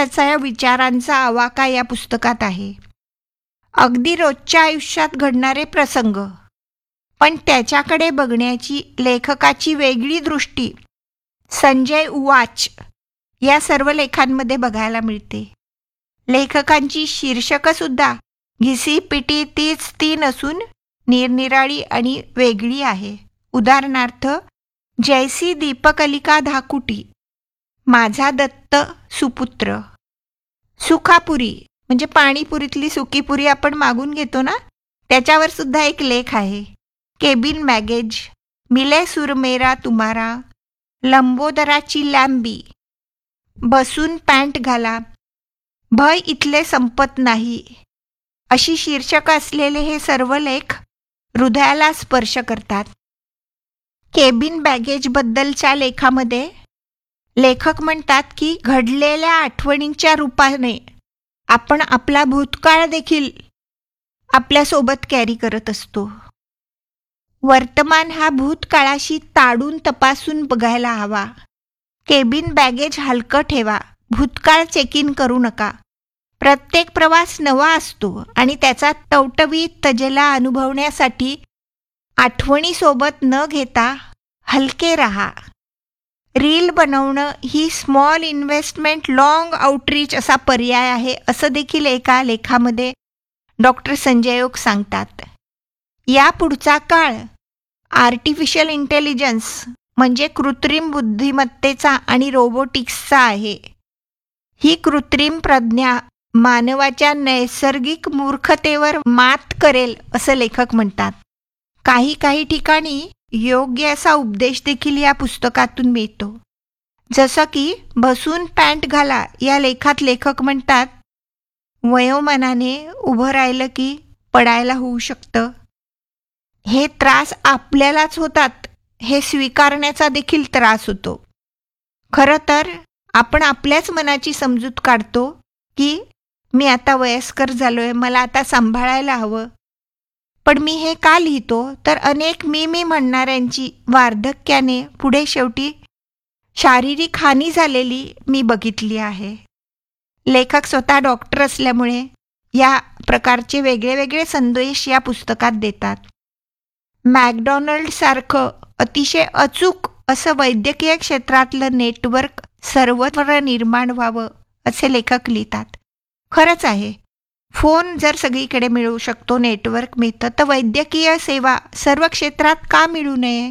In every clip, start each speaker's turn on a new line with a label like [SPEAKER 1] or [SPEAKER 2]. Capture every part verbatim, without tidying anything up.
[SPEAKER 1] त्याच्या विचारांचा आवाका या पुस्तकात आहे. अगदी रोजच्या आयुष्यात घडणारे प्रसंग, पण त्याच्याकडे बघण्याची लेखकाची वेगळी दृष्टी संजय उवाच या सर्व लेखांमध्ये बघायला मिळते. लेखकांची शीर्षकंसुद्धा घिसी पिटी तीच ती नसून निरनिराळी आणि वेगळी आहे. उदाहरणार्थ, जैसी दीपकलिका धाकुटी, माझा दत्त सुपुत्र, सुखापुरी म्हणजे पाणीपुरीतली सुकीपुरी आपण मागून घेतो ना, त्याच्यावर सुद्धा एक लेख आहे. केबिन बॅगेज, मिले सुर मेरा तुम्हारा, लंबोदराची लांबी, बसून पॅन्ट घाला, भय इथले संपत नाही, अशी शीर्षकं असलेले हे सर्व लेख हृदयाला स्पर्श करतात. केबिन बॅगेजबद्दलच्या लेखामध्ये लेखक म्हणतात की घडलेल्या आठवणींच्या रूपाने आपण आपला भूतकाळ देखील आपल्यासोबत कॅरी करत असतो. वर्तमान हा भूतकाळाशी ताडून तपासून बघायला हवा. केबिन बॅगेज हलकं ठेवा, भूतकाळ चेक इन करू नका. प्रत्येक प्रवास नवा असतो आणि त्याचा टवटवीत तजेला अनुभवण्यासाठी आठवणीसोबत न घेता हलके रहा. रील बनवणं ही स्मॉल इन्व्हेस्टमेंट लॉंग आउटरीच असा पर्याय आहे, असं देखील एका लेखामध्ये डॉक्टर संजय ओक सांगतात. या पुढचा काळ आर्टिफिशियल इंटेलिजन्स म्हणजे कृत्रिम बुद्धिमत्तेचा आणि रोबोटिक्सचा आहे. ही कृत्रिम प्रज्ञा मानवाच्या नैसर्गिक मूर्खतेवर मात करेल असं लेखक म्हणतात. काही काही ठिकाणी योग्य असा उपदेश देखील या पुस्तकातून मिळतो. जसं की बसून पॅन्ट घाला या लेखात लेखक म्हणतात, वयोमानाने उभं राहिलं की पडायला होऊ शकतं. हे त्रास आपल्यालाच होतात हे स्वीकारण्याचा देखील त्रास होतो. खरं तर आपण आपल्याच मनाची समजूत काढतो की मी आता वयस्कर झालोय, मला आता सांभाळायला हवं. पण मी हे का लिहितो तर अनेक मी मी म्हणणाऱ्यांची वार्धक्याने पुढे शेवटी शारीरिक हानी झालेली मी बघितली आहे. लेखक स्वतः डॉक्टर असल्यामुळे या प्रकारचे वेगळे वेगळे संदेश या पुस्तकात देतात. मॅकडॉनल्डसारखं अतिशय अचूक असं वैद्यकीय क्षेत्रातलं नेटवर्क सर्वत्र निर्माण व्हावं असे लेखक लिहितात. खरंच आहे, फोन जर सगळीकडे मिळू शकतो, नेटवर्क मिळतं, तर वैद्यकीय सेवा सर्व क्षेत्रात का मिळू नये?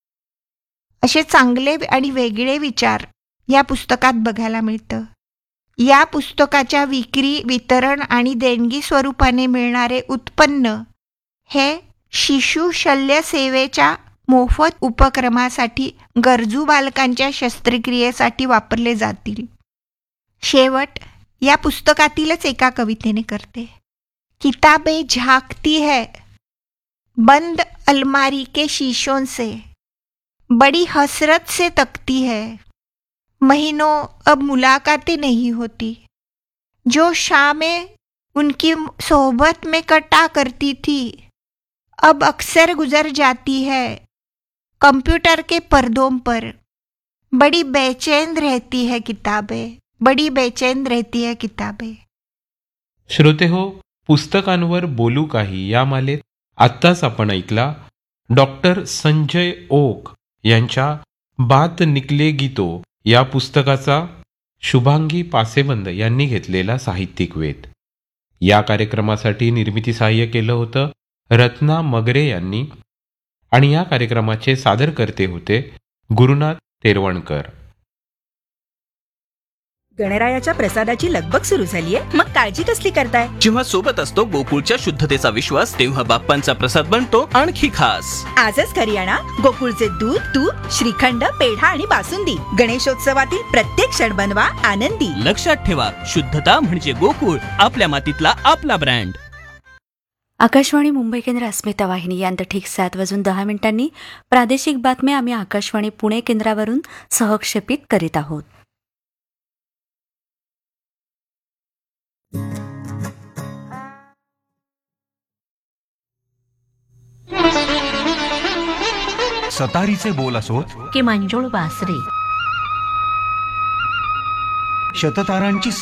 [SPEAKER 1] असे चांगले आणि वेगळे विचार या पुस्तकात बघायला मिळतं. या पुस्तकाच्या विक्री, वितरण आणि देणगी स्वरूपाने मिळणारे उत्पन्न हे शिशु शल्य सेवेच्या मोफत उपक्रमासाठी गरजू बालकांच्या शस्त्रक्रियेसाठी वापरले जातील. शेवट या पुस्तकातीलच एका कवितेने करते. किताबें झांकती है बंद अलमारी के शीशों से, बड़ी हसरत से तकती है, महीनों अब मुलाकातें नहीं होती, जो शामें उनकी सोहबत में कटा करती थी अब अक्सर गुजर जाती है कंप्यूटर के पर्दों पर, बड़ी बेचैन रहती है किताबें, बड़ी बेचैन रहती है किताबें.
[SPEAKER 2] श्रोते हो, पुस्तकांवर बोलू काही या मालेत आत्ताच आपण ऐकला डॉक्टर संजय ओक यांच्या बात निकले गीतो या पुस्तकाचा शुभांगी पासेबंद यांनी घेतलेला साहित्यिक वेध. या कार्यक्रमासाठी निर्मिती सहाय्य केलं होतं रत्ना मगरे यांनी आणि या कार्यक्रमाचे सादरकर्ते होते गुरुनाथ तेरवणकर.
[SPEAKER 3] गणरायाच्या प्रसादाची लगबग सुरू झालीये, मग काळजी कसली करताय?
[SPEAKER 4] जेव्हा सोबत असतो गोकुळच्या शुद्धतेचा विश्वास, तेव्हा बाप्पांचा प्रसाद बनतो आणखी खास.
[SPEAKER 3] आजच घरी आणा गोकुळचे दूध, तूप, श्रीखंड, पेढा आणि बासुंदी. गणेशोत्सवातील प्रत्येक क्षण बनवा आनंदी.
[SPEAKER 4] लक्षात ठेवा, शुद्धता म्हणजे गोकुळ, आपल्या मातीतला आपला ब्रँड.
[SPEAKER 5] आकाशवाणी मुंबई केंद्र अस्मिता वाहिनी यांत ठीक सात वाजून दहा मिनिटांनी प्रादेशिक बातम्या आम्ही आकाशवाणी पुणे केंद्रावरून सहक्षेपित करीत आहोत.
[SPEAKER 6] सतारीचे बोल असोत
[SPEAKER 7] की मंजुळ बासरी,
[SPEAKER 6] शततारांची